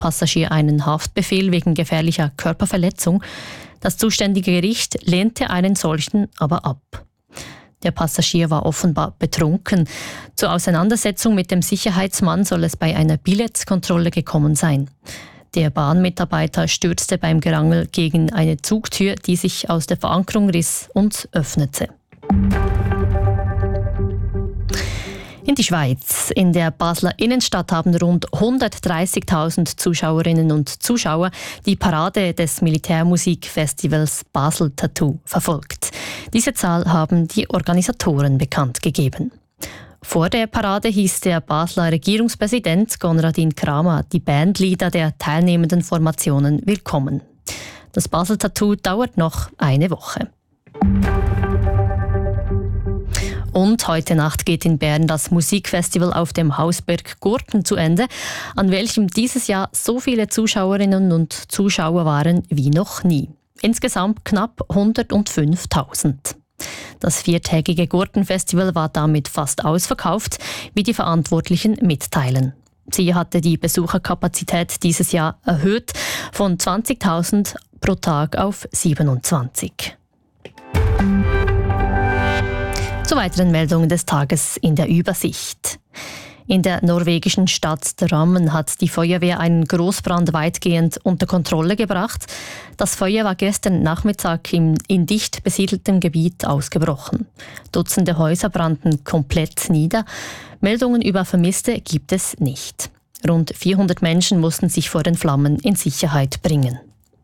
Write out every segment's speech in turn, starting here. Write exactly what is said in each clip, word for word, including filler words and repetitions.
Passagier einen Haftbefehl wegen gefährlicher Körperverletzung. Das zuständige Gericht lehnte einen solchen aber ab. Der Passagier war offenbar betrunken. Zur Auseinandersetzung mit dem Sicherheitsmann soll es bei einer Billettkontrolle gekommen sein. Der Bahnmitarbeiter stürzte beim Gerangel gegen eine Zugtür, die sich aus der Verankerung riss und öffnete. In die Schweiz. In der Basler Innenstadt haben rund hundertdreißigtausend Zuschauerinnen und Zuschauer die Parade des Militärmusikfestivals Basel Tattoo verfolgt. Diese Zahl haben die Organisatoren bekannt gegeben. Vor der Parade hieß der Basler Regierungspräsident Konradin Kramer die Bandleader der teilnehmenden Formationen willkommen. Das Basel Tattoo dauert noch eine Woche. Und heute Nacht geht in Bern das Musikfestival auf dem Hausberg Gurten zu Ende, an welchem dieses Jahr so viele Zuschauerinnen und Zuschauer waren wie noch nie. Insgesamt knapp hundertfünftausend. Das viertägige Gurtenfestival war damit fast ausverkauft, wie die Verantwortlichen mitteilen. Sie hatte die Besucherkapazität dieses Jahr erhöht von zwanzigtausend pro Tag auf siebenundzwanzig. Zu weiteren Meldungen des Tages in der Übersicht. In der norwegischen Stadt Drammen hat die Feuerwehr einen Großbrand weitgehend unter Kontrolle gebracht. Das Feuer war gestern Nachmittag im, in dicht besiedeltem Gebiet ausgebrochen. Dutzende Häuser brannten komplett nieder. Meldungen über Vermisste gibt es nicht. Rund vierhundert Menschen mussten sich vor den Flammen in Sicherheit bringen.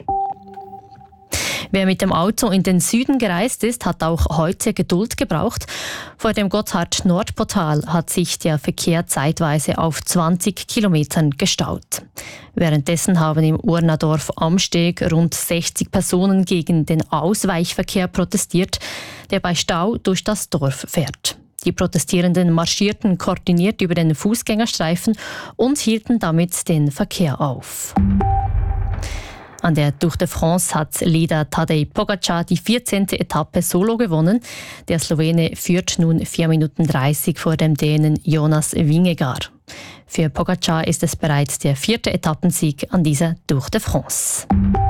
Wer mit dem Auto in den Süden gereist ist, hat auch heute Geduld gebraucht. Vor dem Gotthard-Nord-Portal hat sich der Verkehr zeitweise auf zwanzig Kilometern gestaut. Währenddessen haben im Urnadorf am Steg rund sechzig Personen gegen den Ausweichverkehr protestiert, der bei Stau durch das Dorf fährt. Die Protestierenden marschierten koordiniert über den Fußgängerstreifen und hielten damit den Verkehr auf. An der Tour de France hat Leader Tadej Pogačar die vierzehnte Etappe solo gewonnen. Der Slowene führt nun vier Minuten dreißig vor dem Dänen Jonas Vingegaard. Für Pogačar ist es bereits der vierte Etappensieg an dieser Tour de France.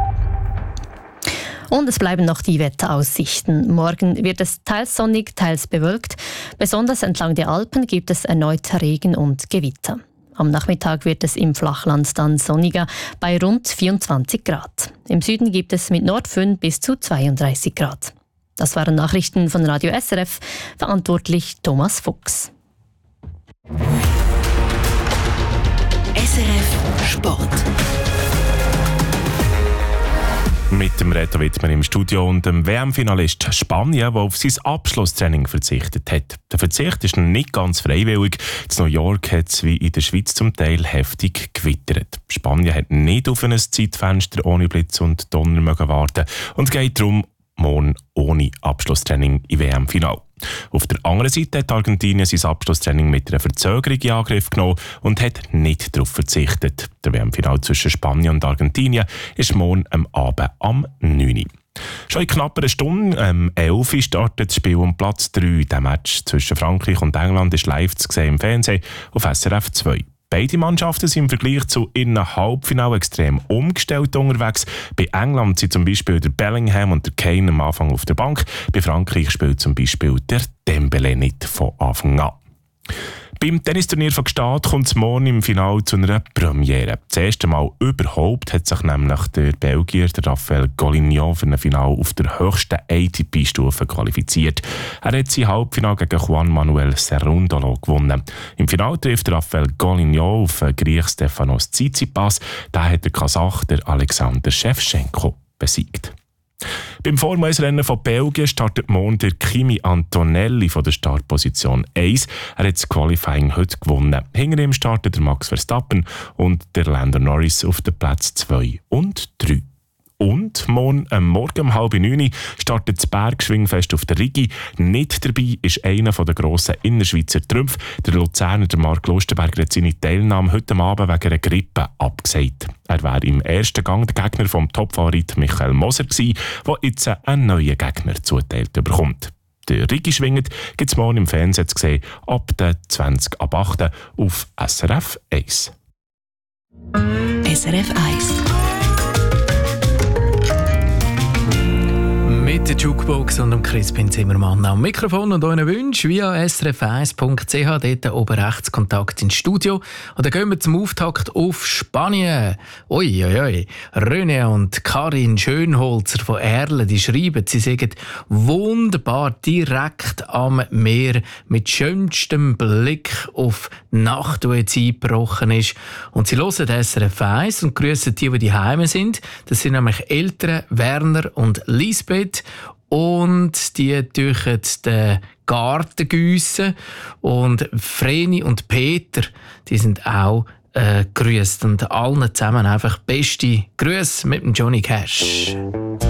Und es bleiben noch die Wetteraussichten. Morgen wird es teils sonnig, teils bewölkt. Besonders entlang der Alpen gibt es erneut Regen und Gewitter. Am Nachmittag wird es im Flachland dann sonniger bei rund vierundzwanzig Grad. Im Süden gibt es mit Nordföhn bis zu zweiunddreißig Grad. Das waren Nachrichten von Radio S R F, verantwortlich Thomas Fuchs. S R F Sport. Mit dem Reto Wittmer im Studio und dem W M-Finalist Spanien, der auf sein Abschlusstraining verzichtet hat. Der Verzicht ist nicht ganz freiwillig. In New York hat es wie in der Schweiz zum Teil heftig gewittert. Spanien hat nicht auf ein Zeitfenster ohne Blitz und Donner mögen warten und geht darum morgen ohne Abschlusstraining im W M-Final. Auf der anderen Seite hat Argentinien sein Abschlusstraining mit einer Verzögerung in Angriff genommen und hat nicht darauf verzichtet. Der W M-Final zwischen Spanien und Argentinien ist morgen am Abend am neun Uhr. Schon in knapp einer Stunde, um elf Uhr, startet das Spiel um Platz drei. Der Match zwischen Frankreich und England ist live zu sehen im Fernsehen auf S R F zwei. Beide Mannschaften sind im Vergleich zu ihren Halbfinale extrem umgestellt unterwegs. Bei England sind zum Beispiel der Bellingham und der Kane am Anfang auf der Bank. Bei Frankreich spielt zum Beispiel der Dembélé nicht von Anfang an. Beim Tennisturnier von Gstaad kommt es morgen im Finale zu einer Premiere. Das erste Mal überhaupt hat sich nämlich der Belgier der Raphael Collignon für ein Finale auf der höchsten A T P-Stufe qualifiziert. Er hat sein Halbfinale gegen Juan Manuel Cerundolo gewonnen. Im Finale trifft Raphael Collignon auf Griech Stefanos Tsitsipas. Da hat der Kasach der Alexander Shevchenko besiegt. Beim Formel eins Rennen von Belgien startet morgen der Kimi Antonelli von der Startposition eins. Er hat das Qualifying heute gewonnen. Hinter ihm startet der Max Verstappen und der Lando Norris auf den Plätzen zwei und drei. Und morgen, ähm, morgen um halb neun startet das Bergschwingfest auf der Rigi. Nicht dabei ist einer der grossen Innerschweizer Trümpfe. Der Luzerner der Marc Lustenberger hat seine Teilnahme heute Abend wegen einer Grippe abgesagt. Er wäre im ersten Gang der Gegner vom Topfavorit Michael Moser gewesen, der jetzt einen neuen Gegner zuteilt bekommt. Der Rigi schwingt gibt es morgen im Fernsehen zu sehen, ab der zwanzig ab acht auf S R F eins. S R F eins. Mit der Jukebox und dem Crispin Zimmermann am Mikrofon und euren Wünschen via s r f eins punkt c h, dort oben rechts Kontakt ins Studio. Und dann gehen wir zum Auftakt auf Spanien. Ui, ui, ui. René und Karin Schönholzer von Erlen, die schreiben, sie sagen wunderbar direkt am Meer mit schönstem Blick auf die Nacht, die jetzt eingebrochen ist. Und sie hören S R F eins und grüßen die, die daheim sind. Das sind nämlich Eltern Werner und Lisbeth. Und die tüchen den Garten giessen. Und Vreni und Peter, die sind auch äh, grüßt. Und allen zusammen einfach beste Grüße mit dem Johnny Cash.